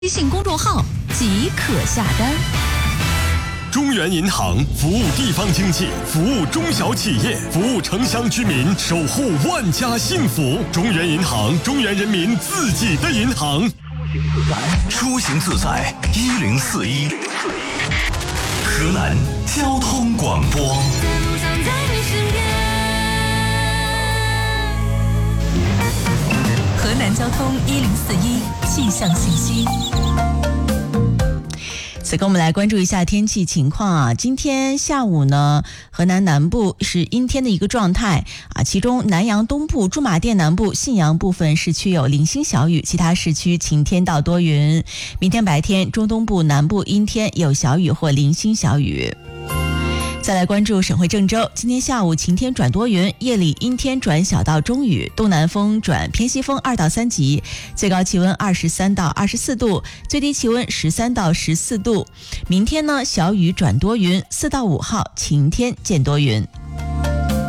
微信公众号即可下单。 中原银行服务地方经济，服务中小企业，服务城乡居民，守护万家幸福。中原银行，中原人民自己的银行。 出行自在1041，河南交通广播。 河南交通1041气象信息。此刻我们来关注一下天气情况啊。今天下午呢，河南南部是阴天的一个状态啊，其中南阳东部、驻马店南部、信阳部分市区有零星小雨，其他市区晴天到多云。明天白天，中东部、南部阴天，有小雨或零星小雨。再来关注省会郑州，今天下午晴天转多云，夜里阴天转小到中雨，东南风转偏西风2到3级，最高气温23到24度，最低气温13到14度。明天呢，小雨转多云，4到5号晴天见多云。